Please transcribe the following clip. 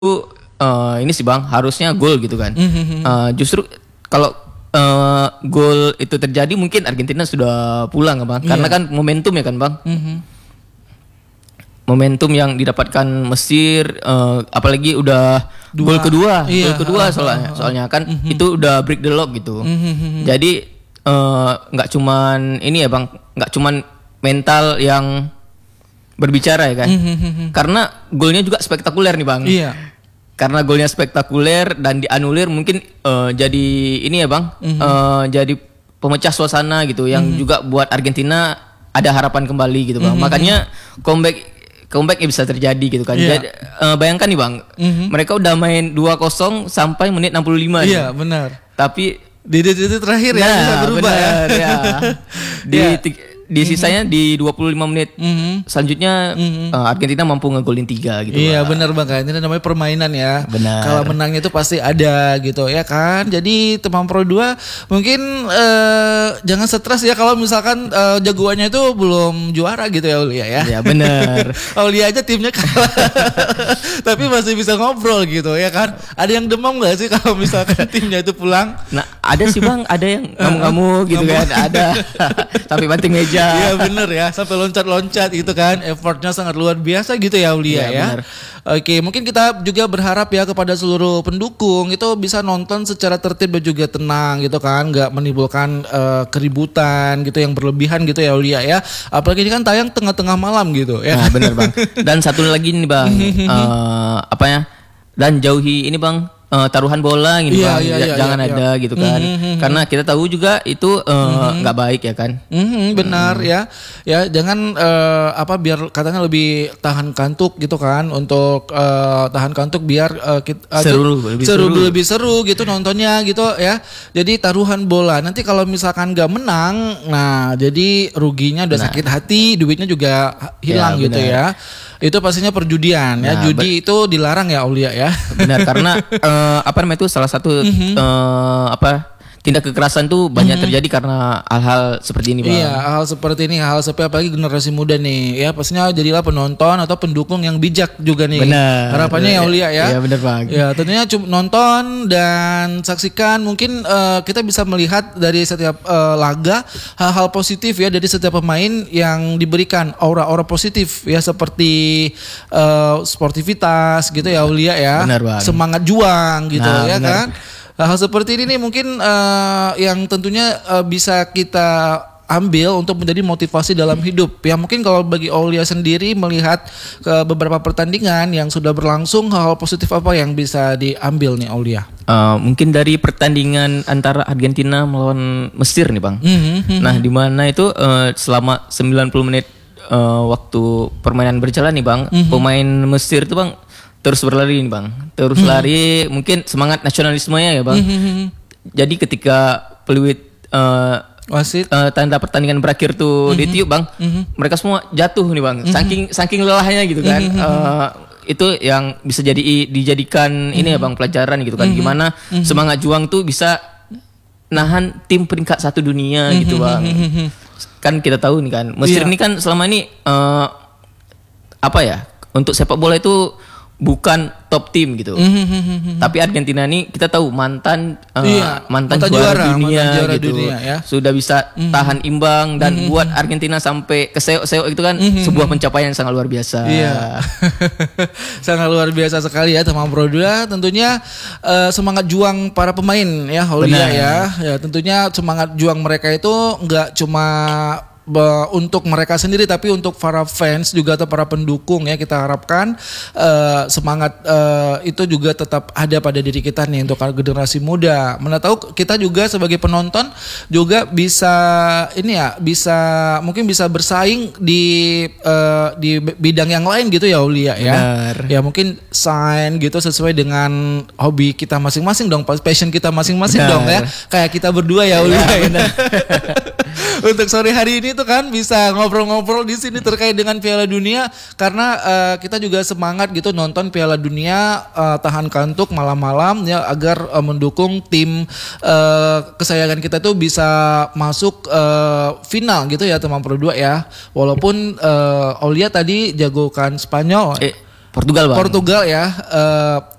ini sih Bang, harusnya gol gitu kan. Justru kalau gol itu terjadi mungkin Argentina sudah pulang Bang. Karena kan momentum ya kan Bang. Momentum yang didapatkan Mesir, apalagi udah gol kedua, soalnya kan itu udah break the lock gitu. Jadi nggak cuman ini ya Bang, nggak cuman mental yang berbicara ya kan. Karena golnya juga spektakuler nih Bang. Iya. Karena golnya spektakuler dan dianulir mungkin jadi ini ya Bang, jadi pemecah suasana gitu yang juga buat Argentina ada harapan kembali gitu Bang. Makanya comeback bisa terjadi gitu kan. Iya. Jadi, bayangkan nih Bang, mereka udah main 2-0 sampai menit 65 nih. Iya, benar. Tapi Di detik terakhir ya bisa berubah bener, ya. Di sisanya di 25 menit selanjutnya Argentina mampu ngegolin 3 gitu. Iya Bang. benar Bang, ini namanya permainan ya. Benar. Kalau menangnya itu pasti ada gitu ya kan. Jadi teman Pro 2 mungkin jangan stres ya kalau misalkan jagoannya itu belum juara gitu ya Aulia ya. Ya benar. Aulia aja timnya kalah. Tapi masih bisa ngobrol gitu ya kan. Ada yang demam gak sih kalau misalkan timnya itu pulang? Nah, ada sih Bang, ada yang ngamuk-ngamuk gitu kan, ada sampai banting meja. Iya bener ya, sampai loncat-loncat gitu kan. Effortnya sangat luar biasa gitu ya Aulia ya. Bener. Oke, mungkin kita juga berharap ya kepada seluruh pendukung itu bisa nonton secara tertib dan juga tenang gitu kan, nggak menimbulkan keributan gitu yang berlebihan gitu ya Aulia ya. Apalagi ini kan tayang tengah-tengah malam gitu ya. Nah, bener Bang. Dan satu lagi nih Bang, apa ya? Dan jauhi ini Bang, taruhan bola gitu Bang, jangan ada gitu kan. Karena kita tahu juga itu nggak baik ya kan. Benar ya. Ya jangan biar katanya lebih tahan kantuk gitu kan, untuk tahan kantuk biar lebih seru gitu nontonnya gitu ya. Jadi taruhan bola. Nanti kalau misalkan nggak menang, nah jadi ruginya udah sakit hati, duitnya juga hilang gitu ya. Itu pastinya perjudian ya. Judi itu dilarang ya Aulia ya. Benar, karena itu salah satu tindak kekerasan tuh banyak terjadi karena hal-hal seperti ini Bang. Iya, hal seperti ini, hal seperti apalagi generasi muda nih ya, pastinya jadilah penonton atau pendukung yang bijak juga nih. Benar. Harapannya ya Aulia ya. Iya benar Bang. Ya tentunya nonton dan saksikan, mungkin kita bisa melihat dari setiap laga hal-hal positif ya dari setiap pemain yang diberikan aura-aura positif ya, seperti sportivitas gitu ya Aulia ya. Benar Bang. Semangat juang gitu ya benar. kan. Hal seperti ini nih mungkin yang tentunya bisa kita ambil untuk menjadi motivasi dalam hidup. Ya mungkin kalau bagi Aulia sendiri melihat ke beberapa pertandingan yang sudah berlangsung, hal positif apa yang bisa diambil nih Aulia? Mungkin dari pertandingan antara Argentina melawan Mesir nih Bang. Nah di mana itu selama 90 menit waktu permainan berjalan nih Bang, pemain Mesir tuh Bang terus berlari nih Bang, terus lari, mungkin semangat nasionalismenya ya Bang. Jadi ketika peluit wasit tanda pertandingan berakhir tuh ditiup Bang, mereka semua jatuh nih Bang, saking lelahnya gitu kan. Itu yang bisa dijadikan ini ya Bang, pelajaran gitu kan, gimana semangat juang tuh bisa nahan tim peringkat 1 dunia gitu Bang. Kan kita tahu nih kan, Mesir ini kan selama ini untuk sepak bola itu bukan top tim gitu. Tapi Argentina ini kita tahu mantan juara dunia gitu. Ya. Sudah bisa tahan imbang dan buat Argentina sampai keseok-seok itu kan sebuah pencapaian yang sangat luar biasa. Iya. Sangat luar biasa sekali ya teman Pro 2. Tentunya semangat juang para pemain ya Aulia ya. Ya tentunya semangat juang mereka itu enggak cuma untuk mereka sendiri tapi untuk para fans juga atau para pendukung ya. Kita harapkan semangat itu juga tetap ada pada diri kita nih untuk generasi muda. Mana tahu kita juga sebagai penonton juga bisa mungkin bisa bersaing di bidang yang lain gitu ya Aulia ya. Benar. Ya mungkin sign gitu sesuai dengan hobi kita masing-masing dong, passion kita masing-masing dong ya. Kayak kita berdua ya Aulia ya. Untuk sore hari ini tuh kan bisa ngobrol-ngobrol di sini terkait dengan Piala Dunia, karena kita juga semangat gitu nonton Piala Dunia, tahan kantuk malam-malam ya agar mendukung tim kesayangan kita tuh bisa masuk final gitu ya teman Pro 2 ya. Walaupun Aulia tadi jagokan Spanyol. Portugal, Bang. Portugal ya.